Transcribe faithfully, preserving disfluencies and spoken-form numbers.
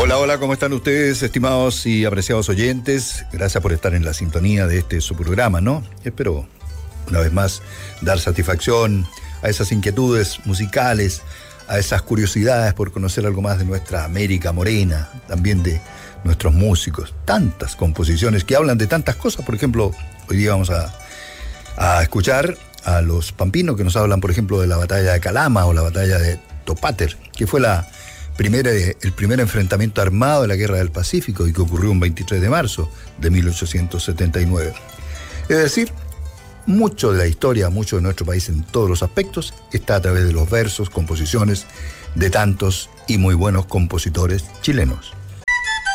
Hola, hola, ¿cómo están ustedes, estimados y apreciados oyentes? Gracias por estar en la sintonía de este su programa, ¿no? Espero, una vez más, dar satisfacción a esas inquietudes musicales, a esas curiosidades por conocer algo más de nuestra América morena, también de nuestros músicos. Tantas composiciones que hablan de tantas cosas. Por ejemplo, hoy día vamos a, a escuchar a los pampinos que nos hablan, por ejemplo, de la batalla de Calama o la batalla de Topáter, que fue la primera, el primer enfrentamiento armado de la Guerra del Pacífico y que ocurrió un veintitrés de marzo de mil ochocientos setenta y nueve. Es decir, mucho de la historia, mucho de nuestro país en todos los aspectos, está a través de los versos, composiciones de tantos y muy buenos compositores chilenos.